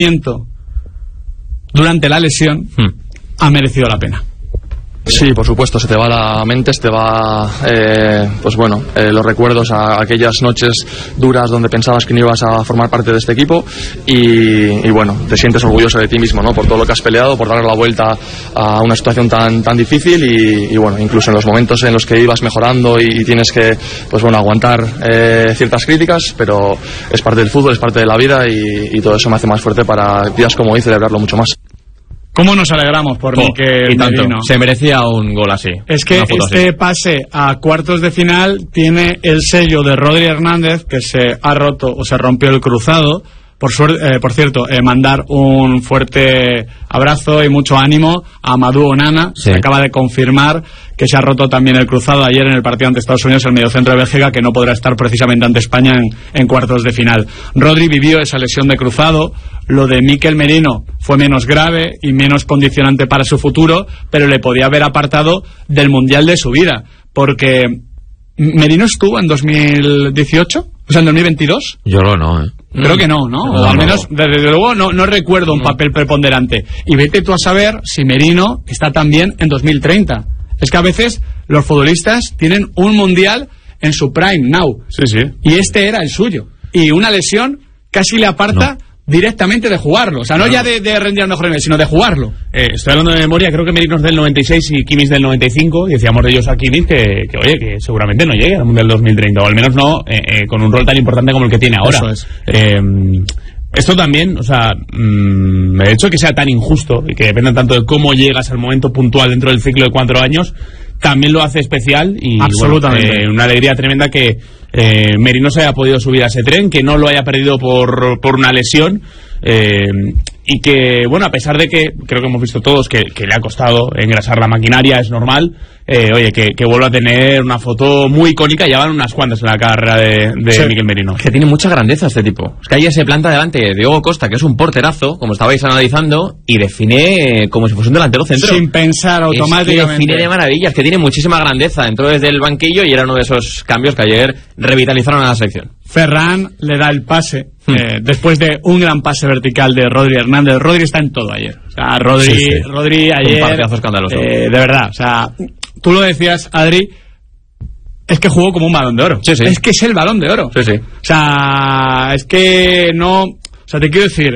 durante la lesión ha merecido la pena. Sí, por supuesto, se te va la mente, se te va los recuerdos a aquellas noches duras donde pensabas que no ibas a formar parte de este equipo y bueno, te sientes orgulloso de ti mismo, ¿no? Por todo lo que has peleado, por darle la vuelta a una situación tan difícil y bueno, incluso en los momentos en los que ibas mejorando y tienes que aguantar ciertas críticas, pero es parte del fútbol, es parte de la vida y todo eso me hace más fuerte para días como hoy celebrarlo mucho más. ¿Cómo nos alegramos por Mikel Merino? Se merecía un gol así. Es que este pase a cuartos de final tiene el sello de Rodri Hernández, que se ha roto o se rompió el cruzado. Por cierto, mandar un fuerte abrazo y mucho ánimo a Amadou Onana. Sí. Se acaba de confirmar que se ha roto también el cruzado ayer en el partido ante Estados Unidos, el mediocentro de Bélgica, que no podrá estar precisamente ante España en cuartos de final. Rodri vivió esa lesión de cruzado. Lo de Mikel Merino fue menos grave y menos condicionante para su futuro, pero le podía haber apartado del Mundial de su vida, porque Merino estuvo en 2018, o sea, en 2022. Yo no, Creo que no, o al menos, desde luego, no recuerdo un papel preponderante. Y vete tú a saber si Merino está también en 2030. Es que a veces los futbolistas tienen un mundial en su prime now. Sí. Y este era el suyo. Y una lesión casi le aparta directamente de jugarlo. O sea, no ya de rendir al mejor nivel, sino de jugarlo. Estoy hablando de memoria, creo que Merino es del 96 y Kimmich del 95, y decíamos de ellos a Kimmich que seguramente no llegue al Mundial 2030, o al menos no con un rol tan importante como el que tiene ahora. Eso es. Esto también, el hecho de que sea tan injusto y que dependa tanto de cómo llegas al momento puntual dentro del ciclo de 4 años, también lo hace especial y absolutamente. Una alegría tremenda que Merino se haya podido subir a ese tren, que no lo haya perdido por una lesión, y que, bueno, a pesar de que creo que hemos visto todos que le ha costado engrasar la maquinaria, es normal, que vuelva a tener una foto muy icónica. Ya van unas cuantas en la carrera de Mikel Merino. Que tiene mucha grandeza este tipo. Es que ayer se planta delante de Diogo Costa, que es un porterazo, como estabais analizando, y define como si fuese un delantero centro. Sin pensar automáticamente. Es que define de maravillas, que tiene muchísima grandeza. Entró desde el banquillo y era uno de esos cambios que ayer revitalizaron a la selección. Ferran le da el pase después de un gran pase vertical de Rodri Hernández. Rodri está en todo ayer. O sea, Rodri ayer, un partidazo escandaloso. De verdad, o sea, tú lo decías, Adri, es que jugó como un Balón de Oro. Sí. Es que es el Balón de Oro. Sí. O sea, es que no... O sea, te quiero decir,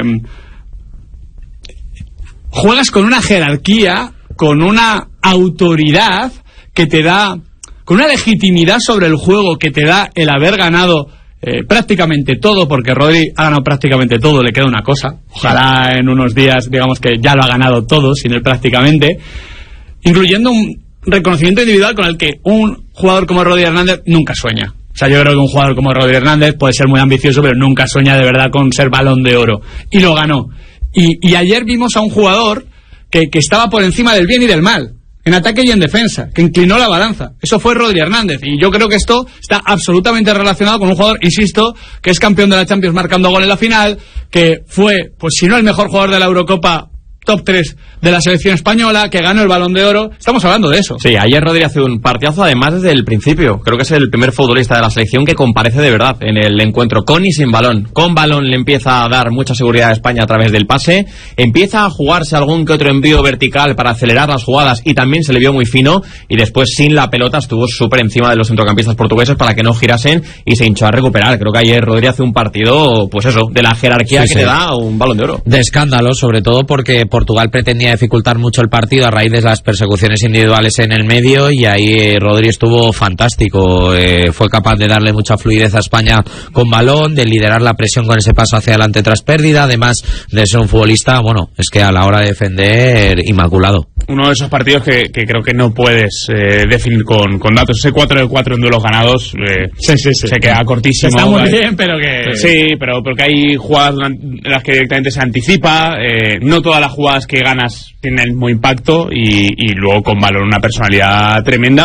juegas con una jerarquía, con una autoridad que te da, con una legitimidad sobre el juego que te da el haber ganado prácticamente todo, porque Rodri ha ganado prácticamente todo, le queda una cosa. Ojalá en unos días, digamos que ya lo ha ganado todo, sin él prácticamente, incluyendo un reconocimiento individual con el que un jugador como Rodri Hernández nunca sueña. O sea, yo creo que un jugador como Rodri Hernández puede ser muy ambicioso, pero nunca sueña de verdad con ser Balón de Oro. Y lo ganó. Y ayer vimos a un jugador que estaba por encima del bien y del mal, en ataque y en defensa, que inclinó la balanza. Eso fue Rodri Hernández. Y yo creo que esto está absolutamente relacionado con un jugador, insisto, que es campeón de la Champions marcando gol en la final, que fue, pues si no el mejor jugador de la Eurocopa, top 3 de la selección española, que ganó el Balón de Oro. Estamos hablando de eso. Sí, ayer Rodri hace un partidazo, además desde el principio. Creo que es el primer futbolista de la selección que comparece de verdad en el encuentro, con y sin balón. Con balón le empieza a dar mucha seguridad a España a través del pase, empieza a jugarse algún que otro envío vertical para acelerar las jugadas y también se le vio muy fino, y después sin la pelota estuvo súper encima de los centrocampistas portugueses para que no girasen y se hinchó a recuperar. Creo que ayer Rodri hace un partido, pues eso, de la jerarquía que le da un Balón de Oro. De escándalo, sobre todo porque Portugal pretendía dificultar mucho el partido a raíz de las persecuciones individuales en el medio, y ahí Rodri estuvo fantástico. Fue capaz de darle mucha fluidez a España con balón, de liderar la presión con ese paso hacia adelante tras pérdida, además de ser un futbolista, bueno, es que a la hora de defender, inmaculado. Uno de esos partidos que creo que no puedes definir con datos. Ese 4-4 en duelos ganados se queda cortísimo. Está muy bien, pero que... Sí, pero porque hay jugadas en las que directamente se anticipa. No todas las jugadas que ganas tienen el mismo impacto, y luego con balón una personalidad tremenda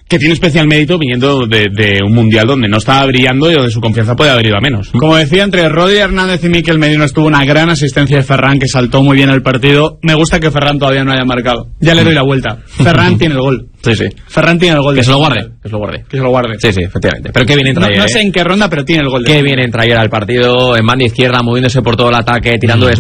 que tiene especial mérito viniendo de un mundial donde no estaba brillando y donde su confianza puede haber ido a menos. Como decía, entre Rodri Hernández y Mikel Merino estuvo una gran asistencia de Ferran, que saltó muy bien el partido. Me gusta que Ferran todavía no haya marcado. Ya le doy la vuelta. Ferran tiene el gol. Sí, sí. Ferran tiene el gol. Que se lo guarde. Que se lo guarde. Que se lo guarde. Sí, sí, efectivamente. Pero qué bien entra ayer, no sé en qué ronda, pero tiene el gol. Qué bien entra ayer al partido, en banda izquierda, moviéndose por todo el ataque, tirando de